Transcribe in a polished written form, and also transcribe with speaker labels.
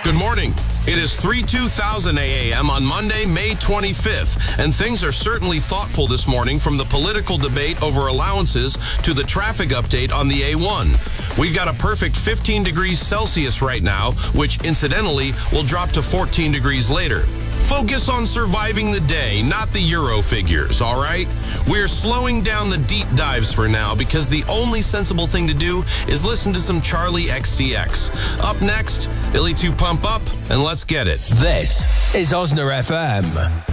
Speaker 1: Good morning. It is 3:2000 a.m. on Monday, May 25th, and things are certainly thoughtful this morning, from the political debate over allowances to the traffic update on the A1. We've got a perfect 15 degrees Celsius right now, which incidentally will drop to 14 degrees later. Focus on surviving the day, not the Euro figures, all right? We're slowing down the deep dives for now because the only sensible thing to do is listen to some Charlie XCX. Up next, Illy 2 Pump Up, and let's get it.
Speaker 2: This is Osner FM.